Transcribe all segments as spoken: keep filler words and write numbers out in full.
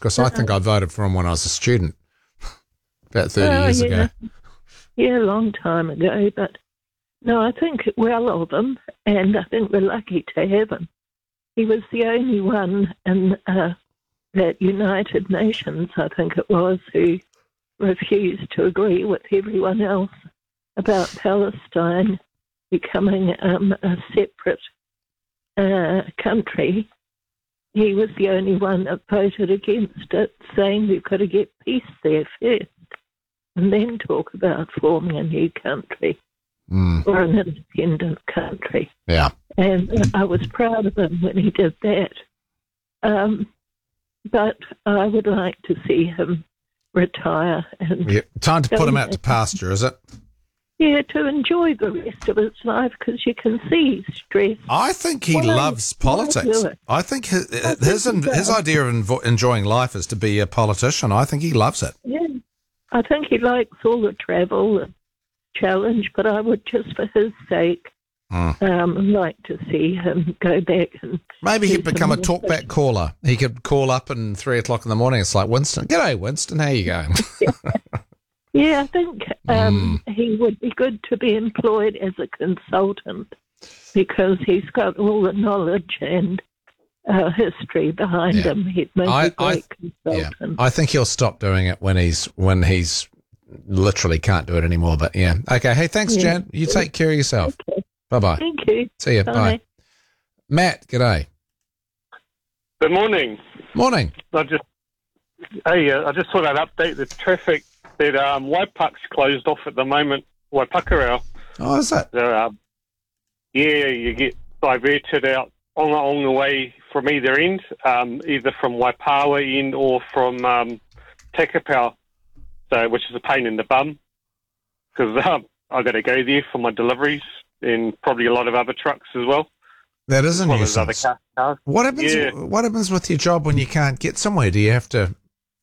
because I think I voted for him when I was a student about thirty oh, years yeah. ago. Yeah, a long time ago. But no, I think well of him, and I think we're lucky to have him. He was the only one in uh, that United Nations, I think it was, who refused to agree with everyone else about Palestine becoming um, a separate uh, country. He was the only one that voted against it, saying we've got to get peace there first and then talk about forming a new country Mm. or an independent country. Yeah. And uh, I was proud of him when he did that. Um, but I would like to see him retire and Yeah. Time to go put him out to back. pasture, is it? Yeah, to enjoy the rest of his life, because you can see he's stressed. I think he Why- loves why politics. do it? I think his I his, think he his does. idea of envo- enjoying life is to be a politician. I think he loves it. Yeah, I think he likes all the travel and challenge, but I would just for his sake Mm. um, like to see him go back and Maybe do he'd become a some more talkback caller. He could call up and three o'clock in the morning. It's like, Winston, g'day, Winston, how you going? Yeah, I think um, he would be good to be employed as a consultant because he's got all the knowledge and uh, history behind Yeah. him. He'd make I- a great Yeah, consultant. I think he'll stop doing it when he's when he's literally can't do it anymore. But yeah, okay. Hey, thanks, Yeah. Jan. You take care of yourself. Okay. Bye bye. Thank you. See you. Bye. Bye. Matt, g'day. Good morning. Morning. I just, hey, uh, I just thought I'd update the traffic that um, Waipak's closed off at the moment. Waipakarau. Oh, is that? So, um, yeah, you get diverted out on, on the way from either end, um, either from Waipawa end or from um, Takapau, so which is a pain in the bum because um, I got to go there for my deliveries and probably a lot of other trucks as well. That is a As well as other nuisance. car- cars. What happens? Yeah. What happens with your job when you can't get somewhere? Do you have to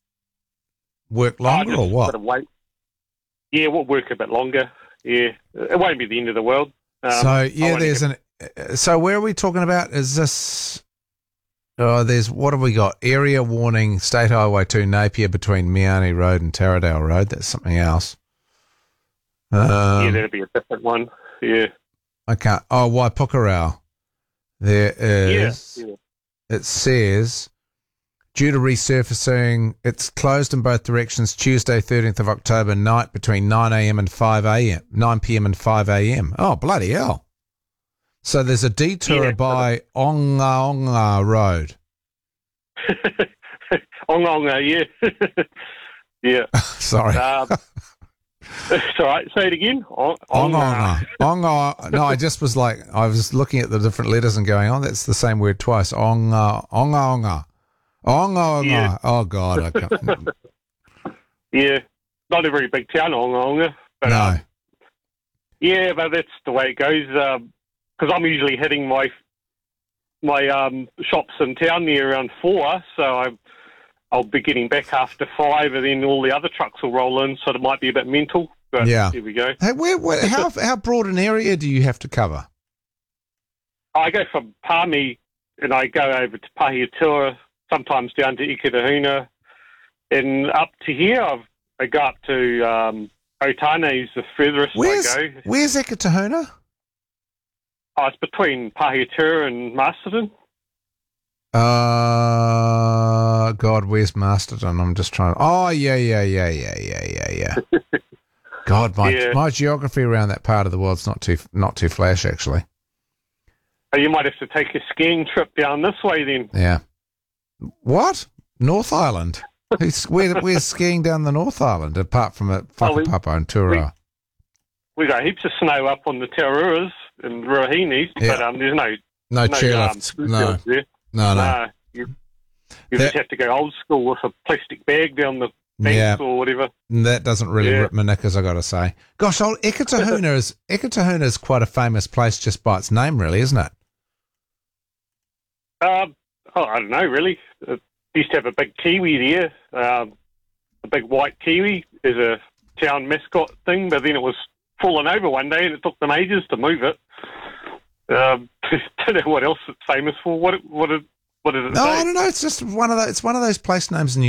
work longer I or just what? gotta wait. Yeah, we'll work a bit longer. Yeah, it won't be the end of the world. Um, so I yeah, wanna there's get- an. uh, So where are we talking about? Is this? Oh, there's what have we got? Area warning: State Highway Two Napier between Miani Road and Taradale Road. That's something else. Um, yeah, that'll be a different one. Yeah, I can't. Oh, Waipukurau. There yeah, is. yeah. It says, due to resurfacing, it's closed in both directions Tuesday, thirteenth of October night between nine a.m. and five a.m., nine p.m. and five a.m. Oh, bloody hell. So there's a detour Yeah. by Onga Onga Road. Onga, yeah, yeah. Sorry. Um, it's all right. Say it again. On, Onga Onga. Onga. No, I just was like, I was looking at the different letters and going, oh, that's the same word twice. Onga Onga Onga. Onga Onga. Yeah. Oh, God. I can't. Yeah, not a very big town, Onga Onga. But, No. um, yeah, but that's the way it goes. Because I'm usually hitting my my um, shops in town near around four, so I, I'll be getting back after five, and then all the other trucks will roll in, so it might be a bit mental. But Yeah. here we go. Hey, where, where, how, how broad an area do you have to cover? I go from Palmy, and I go over to Pahiatua, sometimes down to Ikitahuna, and up to here. I've, I go up to um, Otane is the furthest Where's, I go. where's Ekatahuna? Oh, it's between Pahiatua and Masterton. Uh, God, where's Masterton? I'm just trying. Oh, yeah, yeah, yeah, yeah, yeah, yeah, yeah. God, my Yeah. my geography around that part of the world's not too not too flash, actually. Oh, you might have to take a skiing trip down this way then. Yeah. What? North Island? Who's, where, where's skiing down the North Island apart from at Oh, we- Whakapapa and Turoa? We got heaps of snow up on the Taururas and Ruahinis, Yeah. but um, there's no No, no chairlifts. um, no, there. no, no. No, you, you That- just have to go old school with a plastic bag down the banks Yeah. or whatever. That doesn't really Yeah. rip my knickers, I got to say. Gosh, old Ekatahuna is Ekatahuna is quite a famous place just by its name, really, isn't it? Um, oh, I don't know, really. It used to have a big kiwi there, um, a big white kiwi as a town mascot thing, but then it was fallen over one day and it took them ages to move it. Um, don't know what else it's famous for. What what did, what did it No, say? I don't know. It's just one of those. It's one of those place names in New